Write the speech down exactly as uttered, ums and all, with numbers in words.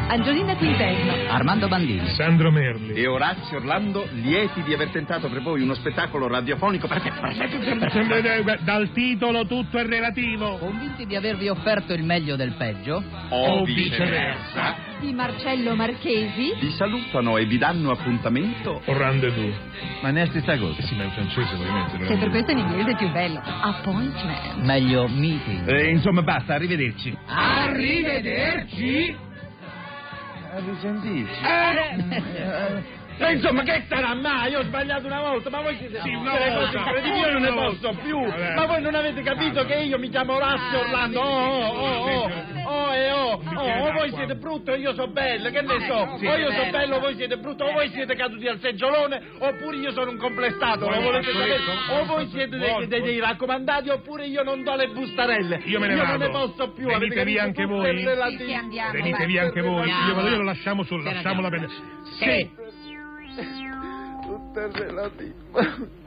Angiolina Quintello, Armando Bandini, Sandro Merli e Orazio Orlando, lieti di aver tentato per voi uno spettacolo radiofonico perfetto. Dal titolo tutto è relativo. convinti di avervi offerto il meglio del peggio, O viceversa. di Marcello Marchesi, Vi salutano e vi danno appuntamento. Rendezvous. ma ne è stessa cosa. Sì, ma in francese ovviamente. che per questo in inglese è più bello. Appointment. Meglio meeting. Eh, insomma, basta, arrivederci. Arrivederci. A risentirci. E insomma, che sarà mai? Io ho sbagliato una volta, ma voi siete Sì, una delle volta. cose incredibili, io non ne Una posso volta. più. Vabbè. Ma voi non avete capito che io mi chiamo Orazio Orlando? Oh, oh, oh, oh, oh, e oh, oh, o voi siete brutto e io so bello, che ne so? O io so bello o voi siete brutto, o voi siete caduti al seggiolone, oppure io sono un complessato, lo volete sapere? O voi siete dei, dei, dei raccomandati, oppure io non do le bustarelle. Io me ne io vado. non ne posso più. Venite avete via capito? anche Tutte voi? relativi- Sì, sì, andiamo. Venite via anche voi. Io vado, io lo lasciamo solo, Se ne lasciamola andiamo. bene. Sì. Tutte relative.